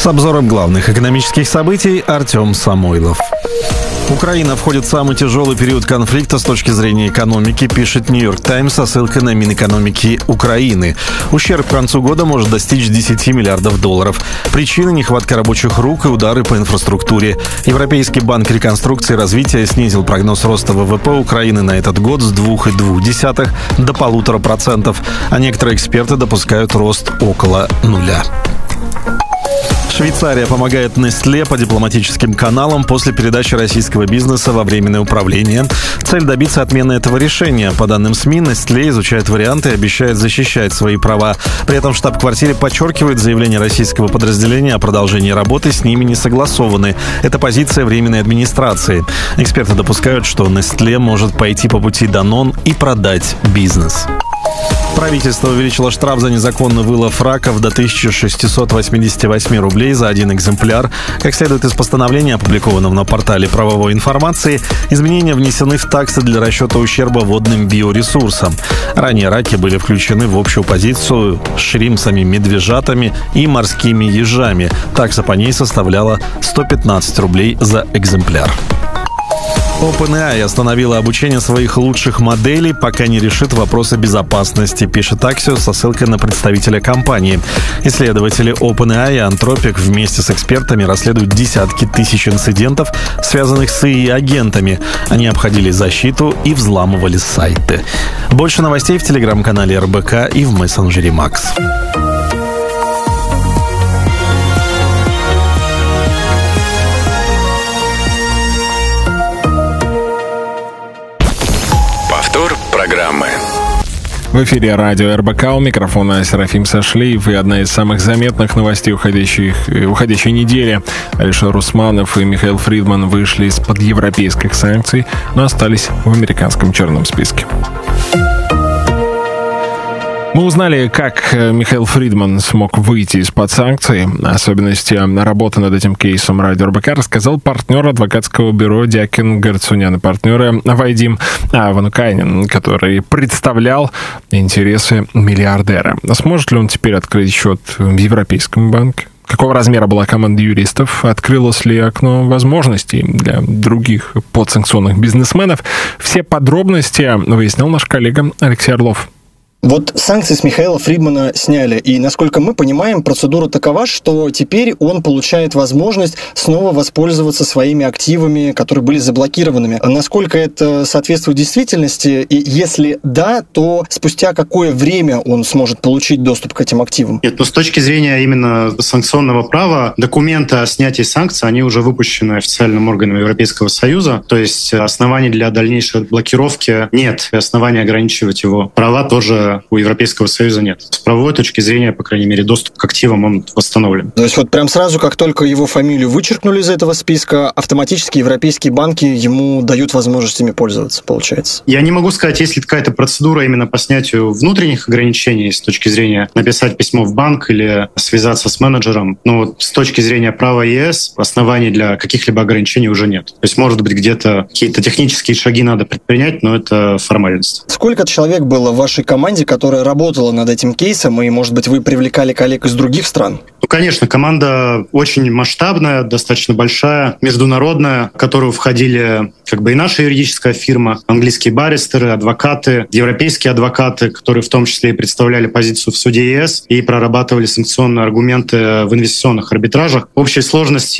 С обзором главных экономических событий Артем Самойлов. Украина входит в самый тяжелый период конфликта с точки зрения экономики, пишет «Нью-Йорк Таймс» со ссылкой на Минэкономики Украины. Ущерб к концу года может достичь 10 миллиардов долларов. Причины – нехватка рабочих рук и удары по инфраструктуре. Европейский банк реконструкции и развития снизил прогноз роста ВВП Украины на этот год с 2,2 до 1,5%, а некоторые эксперты допускают рост около нуля. Швейцария помогает Nestlé по дипломатическим каналам после передачи российского бизнеса во временное управление. Цель добиться отмены этого решения. По данным СМИ, Nestlé изучает варианты и обещает защищать свои права. При этом в штаб-квартире подчеркивает, заявления российского подразделения о продолжении работы с ними не согласованы. Это позиция временной администрации. Эксперты допускают, что Nestlé может пойти по пути Danone и продать бизнес. Правительство увеличило штраф за незаконный вылов раков до 1688 рублей за один экземпляр. Как следует из постановления, опубликованного на портале правовой информации, изменения внесены в таксы для расчета ущерба водным биоресурсам. Ранее раки были включены в общую позицию с шримпсами, медвежатами и морскими ежами. Такса по ней составляла 115 рублей за экземпляр. OpenAI остановила обучение своих лучших моделей, пока не решит вопросы безопасности, пишет Axios со ссылкой на представителя компании. Исследователи OpenAI и Anthropic вместе с экспертами расследуют десятки тысяч инцидентов, связанных с ИИ-агентами. Они обходили защиту и взламывали сайты. Больше новостей в телеграм-канале РБК и в мессенджере Max. Программы. В эфире радио РБК, у микрофона Серафим Сашлиев, и одна из самых заметных новостей уходящей недели. Алишер Усманов и Михаил Фридман вышли из-под европейских санкций, но остались в американском черном списке. Мы узнали, как Михаил Фридман смог выйти из-под санкций. Особенности работы над этим кейсом радио РБК рассказал партнер адвокатского бюро Дякин Гарцунян и партнеры Вадим Ванукайнин, который представлял интересы миллиардера. Сможет ли он теперь открыть счет в Европейском банке? Какого размера была команда юристов? Открылось ли окно возможностей для других подсанкционных бизнесменов? Все подробности выяснил наш коллега Алексей Орлов. Вот санкции с Михаила Фридмана сняли, и, насколько мы понимаем, процедура такова, что теперь он получает возможность снова воспользоваться своими активами, которые были заблокированными. Насколько это соответствует действительности, и если да, то спустя какое время он сможет получить доступ к этим активам? Нет, с точки зрения именно санкционного права, документы о снятии санкций, они уже выпущены официальным органом Европейского Союза, то есть оснований для дальнейшей блокировки нет, и оснований ограничивать его права тоже у Европейского Союза нет. С правовой точки зрения, по крайней мере, доступ к активам он восстановлен. То есть вот прям сразу, как только его фамилию вычеркнули из этого списка, автоматически европейские банки ему дают возможность ими пользоваться, получается? Я не могу сказать, есть ли какая-то процедура именно по снятию внутренних ограничений с точки зрения написать письмо в банк или связаться с менеджером. Но вот с точки зрения права ЕС оснований для каких-либо ограничений уже нет. То есть, может быть, где-то какие-то технические шаги надо предпринять, но это формальность. Сколько человек было в вашей команде, которая работала над этим кейсом, и, может быть, вы привлекали коллег из других стран? Ну, конечно, команда очень масштабная, достаточно большая, международная, в которую входили и наша юридическая фирма, английские баристеры, адвокаты, европейские адвокаты, которые в том числе и представляли позицию в суде ЕС и прорабатывали санкционные аргументы в инвестиционных арбитражах. В общей сложности